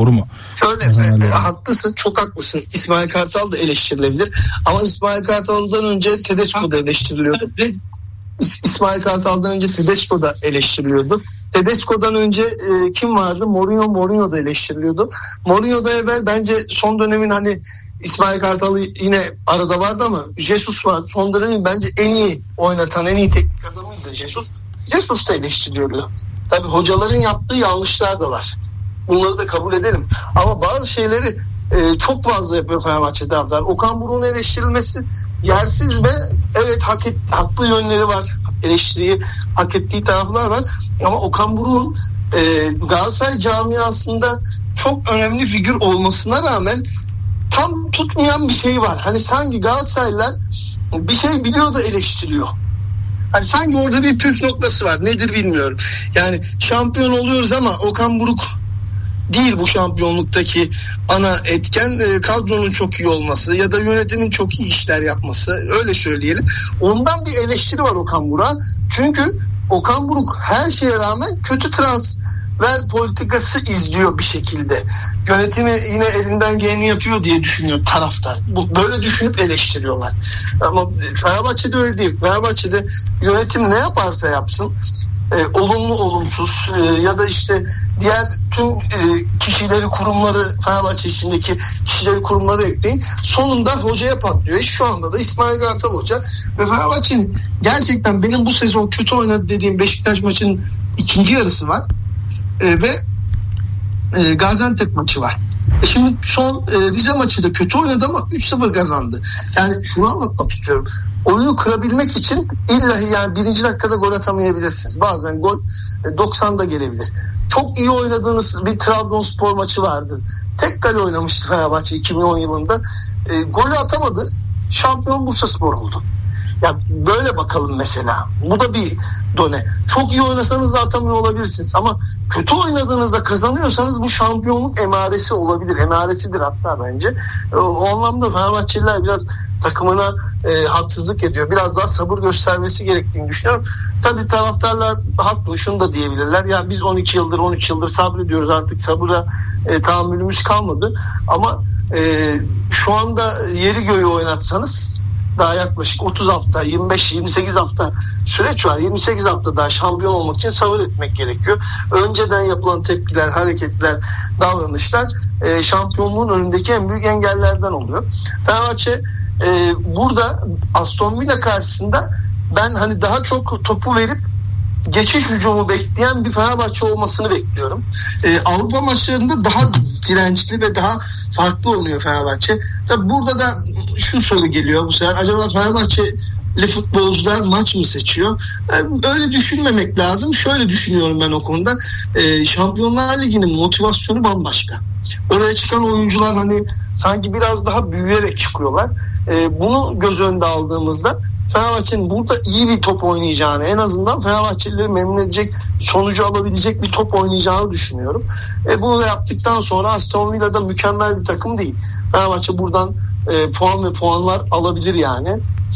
Doğru mu? Şöyle haklısın, çok haklısın. İsmail Kartal da eleştirilebilir. Ama İsmail Kartal'dan önce Tedesco da eleştiriliyordu. İsmail Kartal'dan önce Tedesco da eleştiriliyordu. Tedesco'dan önce kim vardı? Mourinho da eleştiriliyordu. Mourinho da evvel bence son dönemin hani İsmail Kartal yine arada vardı ama Jesus var. Son dönemin bence en iyi oynatan, en iyi teknik adamıydı Jesus. Jesus da eleştiriliyordu. Tabii hocaların yaptığı yanlışlar da var. Bunları da kabul ederim. Ama bazı şeyleri çok fazla yapıyor Fenerbahçe taraftar. Okan Buruk'un eleştirilmesi yersiz ve evet haklı yönleri var. Eleştiriyi hak ettiği taraflar var. Ama Okan Buruk'un Galatasaray camiasında çok önemli figür olmasına rağmen tam tutmayan bir şey var. Hani sanki Galatasaraylılar bir şey biliyor da eleştiriyor. Hani sanki orada bir püf noktası var. Nedir bilmiyorum. Yani şampiyon oluyoruz ama Okan Buruk değil bu şampiyonluktaki ana etken, kadronun çok iyi olması ya da yönetimin çok iyi işler yapması, öyle söyleyelim. Ondan bir eleştiri var Okan Buruk'a. Çünkü Okan Buruk her şeye rağmen kötü transfer politikası izliyor bir şekilde. Yönetimi yine elinden geleni yapıyor diye düşünüyor taraftar. Böyle düşünüp eleştiriyorlar. Ama Fenerbahçe'de öyle değil. Fenerbahçe'de yönetim ne yaparsa yapsın, olumlu olumsuz ya da işte diğer tüm kişileri, kurumları, Fenerbahçe içindeki kişileri, kurumları ekleyin, sonunda hocaya patlıyor. Şu anda da İsmail Kartal Hoca ve Fenerbahçe'nin gerçekten benim bu sezon kötü oynadı dediğim Beşiktaş maçının ikinci yarısı var ve Gaziantep maçı var. Şimdi son Rize maçı da kötü oynadı ama 3-0 kazandı. Yani şunu anlatmak istiyorum. Oyunu kırabilmek için illahi yani birinci dakikada gol atamayabilirsiniz. Bazen gol 90'da gelebilir. Çok iyi oynadığınız bir Trabzonspor maçı vardı. Tek kale oynamıştı Fenerbahçe 2010 yılında. Golü atamadı. Şampiyon Bursaspor oldu. Ya böyle bakalım mesela. Bu da bir done. Çok iyi oynasanız da atamıyor olabilirsiniz. Ama kötü oynadığınızda kazanıyorsanız bu şampiyonluk emaresi olabilir. Emaresidir hatta bence. O anlamda Fenerbahçeliler biraz takımına haksızlık ediyor. Biraz daha sabır göstermesi gerektiğini düşünüyorum. Tabii taraftarlar haklı. Şunu da diyebilirler. Ya biz 12 yıldır 13 yıldır sabrediyoruz, artık sabıra tahammülümüz kalmadı. Ama şu anda yeri göğü oynatsanız daha yaklaşık 30 hafta, 25-28 hafta süreç var. 28 hafta daha şampiyon olmak için sabır etmek gerekiyor. Önceden yapılan tepkiler, hareketler, davranışlar şampiyonluğun önündeki en büyük engellerden oluyor. Fenerbahçe burada Aston Villa karşısında ben hani daha çok topu verip geçiş hücumu bekleyen bir Fenerbahçe olmasını bekliyorum. Avrupa maçlarında daha dirençli ve daha farklı oynuyor Fenerbahçe. Tabii burada da şu soru geliyor bu sefer. Acaba Fenerbahçeli futbolcular maç mı seçiyor? Öyle düşünmemek lazım. Şöyle düşünüyorum ben o konuda. Şampiyonlar Ligi'nin motivasyonu bambaşka. Oraya çıkan oyuncular hani sanki biraz daha büyüyerek çıkıyorlar. Bunu göz önünde aldığımızda Fenerbahçe'nin burada iyi bir top oynayacağını, en azından Fenerbahçelileri memnun edecek, sonucu alabilecek bir top oynayacağını düşünüyorum. Bunu da yaptıktan sonra Aston Villa'da mükemmel bir takım değil. Fenerbahçe buradan puan ve puanlar alabilir yani.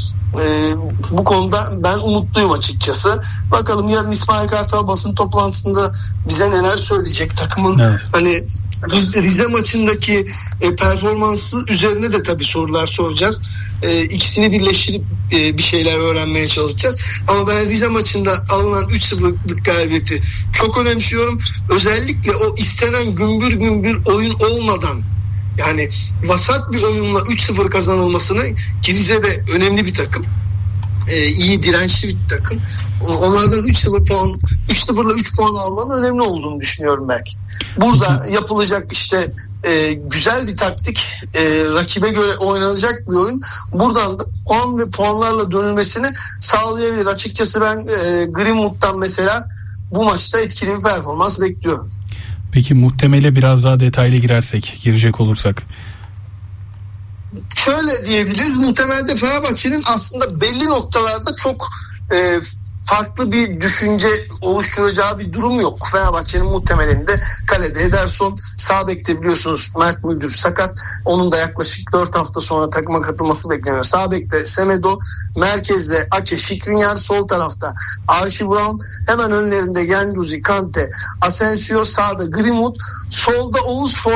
Bu konuda ben umutluyum açıkçası. Bakalım yarın İsmail Kartal basın toplantısında bize neler söyleyecek, takımın hani Rize maçındaki performansı üzerine de tabii sorular soracağız. İkisini birleştirip bir şeyler öğrenmeye çalışacağız. Ama ben Rize maçında alınan 3-0'lık galibiyeti çok önemsiyorum. Özellikle o istenen gümbür gümbür oyun olmadan, yani vasat bir oyunla 3-0 kazanılmasını, ki Rize de önemli bir takım. İyi dirençli bir takım. Onlardan 3-0'la 3 puan almanın önemli olduğunu düşünüyorum belki. Burada yapılacak işte güzel bir taktik, rakibe göre oynanacak bir oyun. Buradan da puan ve puanlarla dönülmesini sağlayabilir. Açıkçası ben Greenwood'dan mesela bu maçta etkili bir performans bekliyorum. Peki muhtemele biraz daha detaylı girecek olursak? Şöyle diyebiliriz. Muhtemelde Fenerbahçe'nin aslında belli noktalarda çok farklı bir düşünce oluşturacağı bir durum yok. Fenerbahçe'nin muhtemelinde kalede Ederson, sağ bekte biliyorsunuz Mert Müldür sakat. Onun da yaklaşık 4 hafta sonra takıma katılması bekleniyor. Sağ bekte Semedo, merkezde Ake, Skriniar, sol tarafta Archie Brown, hemen önlerinde Guendouzi, Kante, Asensio, sağda Greenwood, solda Oğuz